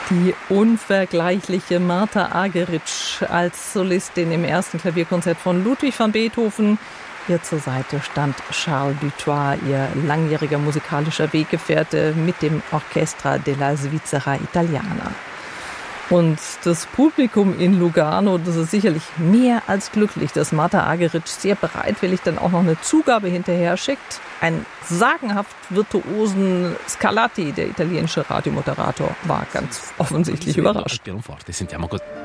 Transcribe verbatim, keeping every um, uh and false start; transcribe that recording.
Die unvergleichliche Martha Argerich als Solistin im ersten Klavierkonzert von Ludwig van Beethoven. Ihr zur Seite stand Charles Dutoit, ihr langjähriger musikalischer Weggefährte mit dem Orchestra della Svizzera Italiana. Und das Publikum in Lugano, das ist sicherlich mehr als glücklich, dass Martha Argerich sehr bereitwillig dann auch noch eine Zugabe hinterher schickt. Ein sagenhaft virtuosen Scarlatti, der italienische Radiomoderator, war ganz offensichtlich überrascht.